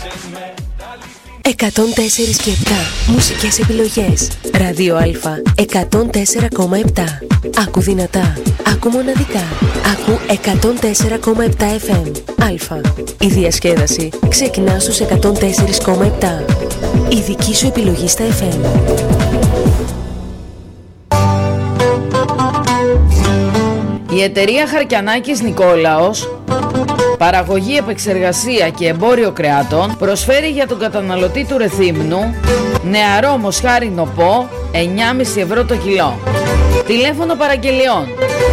104 και 7 μουσικές επιλογές. Ράδιο Α 104,7. Άκου δυνατά, άκου μοναδικά. Άκου 104,7 FM. Α. Η διασκέδαση ξεκινά στους 104,7. Η δική σου επιλογή στα FM. Η εταιρεία Χαρκιανάκης Νικόλαος, παραγωγή, επεξεργασία και εμπόριο κρεάτων, προσφέρει για τον καταναλωτή του Ρεθύμνου νεαρό μοσχάρι νοπό 9,5 ευρώ το κιλό. Τηλέφωνο παραγγελιών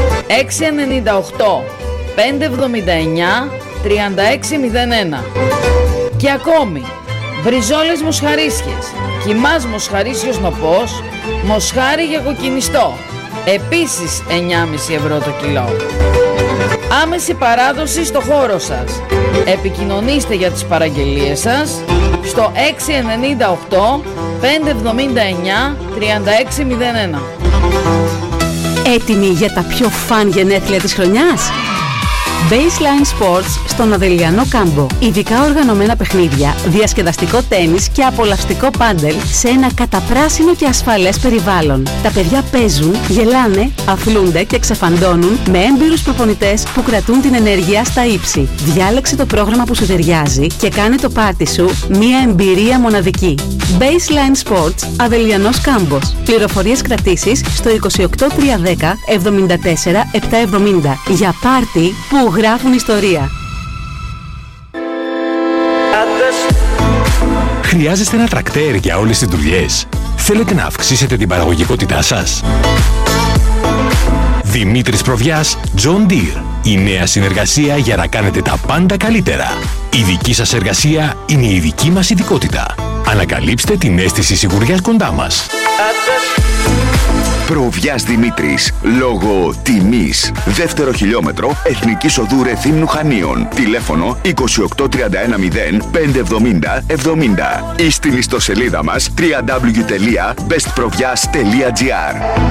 698 579 3601. Και ακόμη μπριζόλες μοσχαρίσιες, κιμάς μοσχαρίσιος νοπός, μοσχάρι για κοκκινιστό, επίσης 9,5 ευρώ το κιλό. Άμεση παράδοση στο χώρο σας. Επικοινωνήστε για τις παραγγελίες σας στο 698 579 3601. Έτοιμοι για τα πιο φαν γενέθλια της χρονιάς? Baseline Sports στον Αδελιανό Κάμπο. Ειδικά οργανωμένα παιχνίδια, διασκεδαστικό τένις και απολαυστικό πάντελ σε ένα καταπράσινο και ασφαλές περιβάλλον. Τα παιδιά παίζουν, γελάνε, αθλούνται και ξεφαντώνουν με έμπειρους προπονητές που κρατούν την ενέργεια στα ύψη. Διάλεξε το πρόγραμμα που σου ταιριάζει και κάνε το πάρτι σου μια εμπειρία μοναδική. Baseline Sports, Αδελιανός Κάμπος. Πληροφορίες κρατήσεις στο 28310 74 770 για πάρτι που γράφουν ιστορία. Χρειάζεστε ένα τρακτέρ για όλες τις δουλειές? Θέλετε να αυξήσετε την παραγωγικότητά σας? Δημήτρης Προβιάς, John Deere. Η νέα συνεργασία για να κάνετε τα πάντα καλύτερα. Η δική σας εργασία είναι η δική μας ειδικότητα. Ανακαλύψτε την αίσθηση σιγουριάς κοντά μας. Προβιάς Δημήτρης, λόγω τιμής. Δεύτερο χιλιόμετρο Εθνικής Οδού Ρεθύμνου Χανίων. Τηλέφωνο 28 31 0 570 70 ή στην ιστοσελίδα μας www.bestprovias.gr.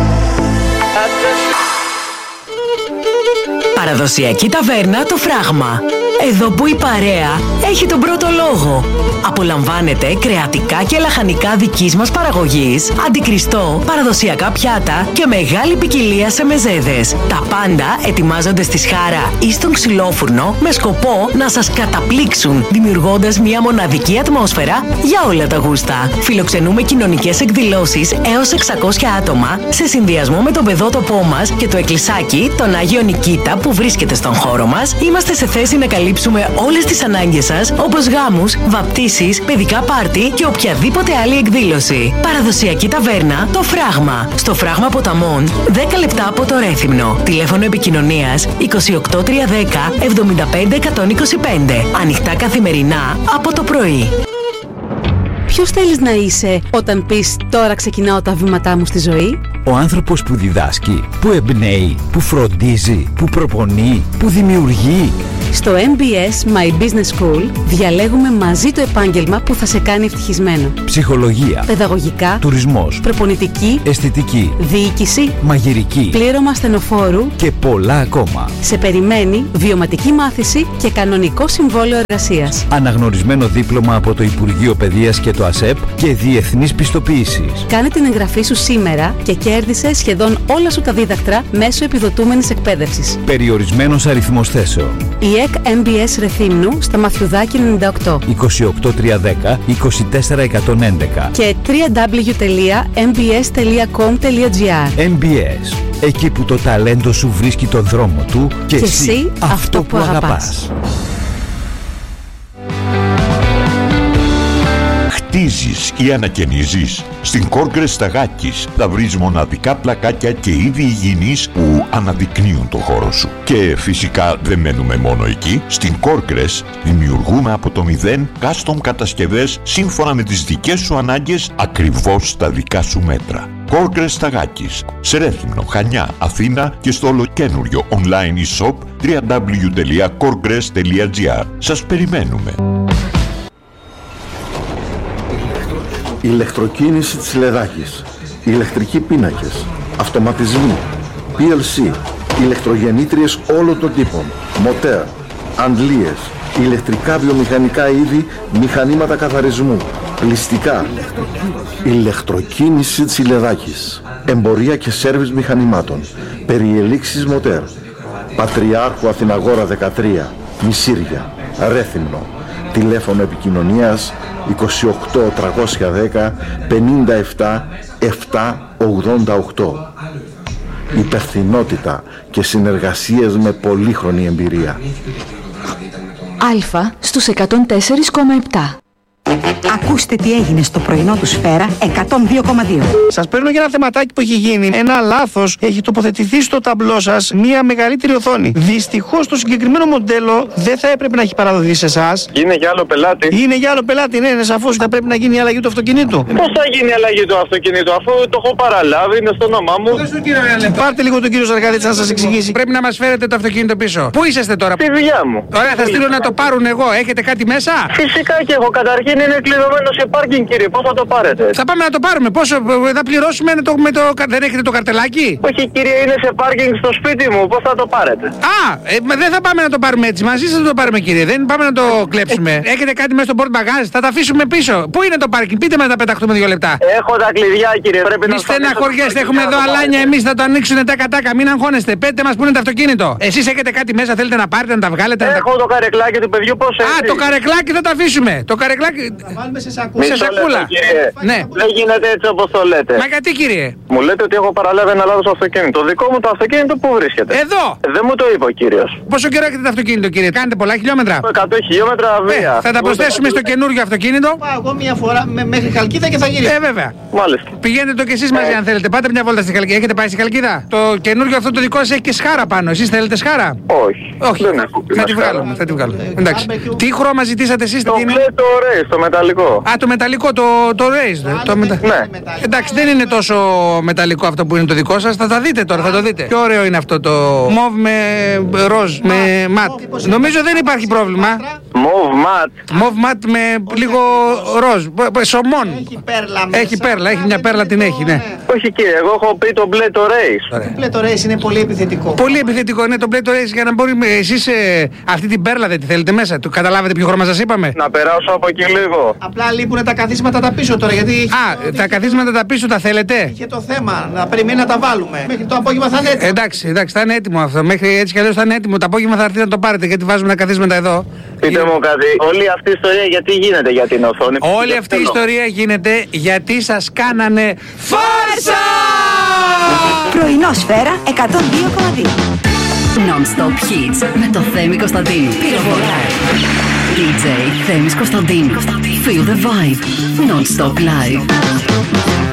Παραδοσιακή ταβέρνα Το Φράγμα. Εδώ που η παρέα έχει τον πρώτο λόγο. Απολαμβάνετε κρεατικά και λαχανικά δικής μας παραγωγής, αντικριστό, παραδοσιακά πιάτα και μεγάλη ποικιλία σε μεζέδες. Τα πάντα ετοιμάζονται στη σχάρα ή στον ξυλόφουρνο με σκοπό να σας καταπλήξουν, δημιουργώντας μια μοναδική ατμόσφαιρα για όλα τα γούστα. Φιλοξενούμε κοινωνικές εκδηλώσεις έως 600 άτομα σε συνδυασμό με τον παιδότοπό μας και το εκκλησάκι τον Άγιο Νικήτα που βρίσκεται στον χώρο μας. Είμαστε σε θέση να καλύψουμε όλες τις ανάγκες σας, όπως γάμους, βαπτίσεις, παιδικά πάρτι και οποιαδήποτε άλλη εκδήλωση. Παραδοσιακή ταβέρνα Το Φράγμα. Στο Φράγμα Ποταμών, 10 λεπτά από το Ρέθυμνο. Τηλέφωνο επικοινωνίας 28 310 75 125. Ανοιχτά καθημερινά από το πρωί. Ποιος θέλεις να είσαι όταν πεις «Τώρα ξεκινάω τα βήματά μου στη ζωή»? Ο άνθρωπος που διδάσκει, που εμπνέει, που φροντίζει, που προπονεί, που δημιουργεί. Στο MBS My Business School διαλέγουμε μαζί το επάγγελμα που θα σε κάνει ευτυχισμένο. Ψυχολογία, παιδαγωγικά, τουρισμός, προπονητική, αισθητική, διοίκηση, μαγειρική, πλήρωμα ασθενοφόρου και πολλά ακόμα. Σε περιμένει βιωματική μάθηση και κανονικό συμβόλαιο εργασίας. Αναγνωρισμένο δίπλωμα από το Υπουργείο Παιδείας και το ΑΣΕΠ και διεθνής πιστοποίησης. Κάνε την εγγραφή σου σήμερα και κέρδισε σχεδόν όλα σου τα δίδακτρα μέσω επιδοτούμενης εκπαίδευσης. Περιορισμένος αριθμός θέσεων. Η ΕΚ MBS Ρεθύμνου στα Μαθιουδάκη 98 28 310 24 111 και www.mbs.com.gr. MBS. Εκεί που το ταλέντο σου βρίσκει τον δρόμο του και εσύ αυτό που αγαπάς. Χτίζεις ή ανακαινίζεις? Στην Κόργκρες Σταγάκης θα βρεις μοναδικά πλακάκια και είδη υγιεινής που αναδεικνύουν το χώρο σου. Και φυσικά δεν μένουμε μόνο εκεί. Στην Κόργκρες δημιουργούμε από το μηδέν custom κατασκευές σύμφωνα με τις δικές σου ανάγκες, ακριβώς στα δικά σου μέτρα. Κόργκρες Σταγάκης, σε Ρέθυμνο, Χανιά, Αθήνα και στο ολοκένουργιο online e-shop www.corgres.gr. Σας περιμένουμε. Ηλεκτροκίνηση της Λεδάκης, ηλεκτρικοί πίνακες, αυτοματισμοί, PLC, ηλεκτρογεννήτριες όλων των τύπων, μοτέρ, αντλίες, ηλεκτρικά βιομηχανικά είδη, μηχανήματα καθαρισμού, πλυστικά, ηλεκτροκίνηση Τσιλεδάκης, εμπορία και σέρβις μηχανημάτων, περιελήξεις μοτέρ, Πατριάρχου Αθηναγόρα 13, Μισήρια, Ρέθυμνο, τηλέφωνο επικοινωνίας 28 310 57 788. Υπευθυνότητα και συνεργασίες με πολύχρονη εμπειρία. Αλφα στους 104,7. Ακούστε τι έγινε στο πρωινό του Σφαίρα 102,2. Σας παίρνω για ένα θεματάκι που έχει γίνει. Ένα λάθος έχει τοποθετηθεί στο ταμπλό σας μια μεγαλύτερη οθόνη. Δυστυχώς το συγκεκριμένο μοντέλο δεν θα έπρεπε να έχει παραδοθεί σε εσάς. Είναι για άλλο πελάτη. Είναι για άλλο πελάτη, ναι, σαφώς θα πρέπει να γίνει η αλλαγή του αυτοκινήτου. Πώς θα γίνει η αλλαγή του αυτοκινήτου, αφού το έχω παραλάβει, είναι στο όνομά μου. Πάρτε λίγο τον κύριο Ζαργαδίτσα να σας εξηγήσει. Πρέπει να μας φέρετε το αυτοκίνητο πίσω. Πού είσαστε τώρα? Στη δουλειά μου. Ωραία, θα στείλω να το πάρουν εγώ. Έχετε κάτι μέσα? Φυσικά και έχω. Καταρχήν είναι κλειδωμένο σε πάρκινγκ, κύριε. Πώς θα το πάρετε? Θα πάμε να το πάρουμε. Πόσο θα πληρώσουμε δεν έχετε το καρτελάκι? Όχι, κύριε, είναι σε πάρκινγκ στο σπίτι μου. Πώς θα το πάρετε? Δεν θα πάμε να το πάρουμε έτσι. Μαζί σας θα το πάρουμε, κύριε. Δεν πάμε να το κλέψουμε. Έχετε κάτι μέσα στο πόρτ μπαγάζ? Θα τα αφήσουμε πίσω. Πού είναι το πάρκινγκ? Πείτε μας να πεταχτούμε 2 λεπτά. Έχω τα κλειδιά, κύριε. Πρέπει να στεναχωριέστε. Έχουμε εδώ αλάνια εμείς. Θα το ανοίξουν τάκα. Μην αγχώνεστε. Πέτε μας που είναι το αυτοκίνητο. Εσείς έχετε κάτι μέσα, θέλετε να πάρετε, να τα βγάλετε? Έχω το καρεκλάκι του παιδιού. Πώς έτσι? Το καρεκλάκι θα το αφήσουμε. Το καρεκλάκι. Θα βάλουμε σε σακούλα. Ναι. Δεν γίνεται έτσι όπως το λέτε. Μα γιατί, κύριε? Μου λέτε ότι έχω παραλάβει ένα λάθος αυτοκίνητο. Το δικό μου το αυτοκίνητο πού βρίσκεται? Εδώ! Δεν μου το είπε ο κύριος. Πόσο καιρό έχετε το αυτοκίνητο, κύριε? Κάνετε πολλά χιλιόμετρα? 100 χιλιόμετρα βία. Θα τα προσθέσουμε στο καινούργιο αυτοκίνητο. Πάω εγώ μια φορά μέχρι Χαλκίδα και θα γυρίσω. Βέβαια. Μάλιστα. Πηγαίνετε το κι εσείς μαζί αν θέλετε. Πάτε μια βόλτα στη Χαλκίδα. Έχετε πάει στη Χαλκίδα? Το καινούργιο αυτό το δικό σας έχει και σχάρα πάνω. Εσείς θέλετε σχάρα? Όχι. Δεν έχω. Θα τη βγάλουμε. Εντάξει. Τι χρώμα ζητήσατε εσείς? Το Race, το μεταλλικό. Το μεταλλικό, το Race. Ναι. Εντάξει, δεν είναι τόσο μεταλλικό αυτό που είναι το δικό σας. Θα τα δείτε τώρα, θα το δείτε. Πιο ωραίο είναι αυτό το μοβ με ροζ, με ματ. Νομίζω δεν υπάρχει πρόβλημα. Μοβ ματ με λίγο ροζ. Σομών. Έχει πέρλα, έχει μια πέρλα, την έχει, ναι. Όχι, κύριε, εγώ έχω πει το μπλε το Race. Το μπλε το Race είναι πολύ επιθετικό. Πολύ επιθετικό, ναι, το μπλε το Race, για να μπορεί. Εσείς αυτή την πέρλα δεν τη θέλετε μέσα? Το καταλάβετε ποιο χρώμα σας είπαμε? Να περάσω από εκεί λίγο. Απλά λείπουν τα καθίσματα τα πίσω τώρα, γιατί. Τα καθίσματα τα πίσω τα θέλετε? Είχε το θέμα να περιμένει να τα βάλουμε. Μέχρι το απόγευμα θα είναι έτοιμο. Εντάξει, θα είναι έτοιμο αυτό. Μέχρι έτσι κι αλλιώς θα είναι έτοιμο. Το απόγευμα θα έρθει να το πάρετε, γιατί βάζουμε τα καθίσματα εδώ. Πείτε μου κάτι, όλη αυτή η ιστορία γιατί γίνεται για την οθόνη? Όλη αυτή η ιστορία γίνεται γιατί σας κάνανε φάρσα! Πρωινό Σφαίρα 102,2. Non-stop hits με το Θέμη Κωνσταντίνου. Πυροβολάει. DJ Θέμης Κωνσταντίνου. Feel the vibe. Non-stop live.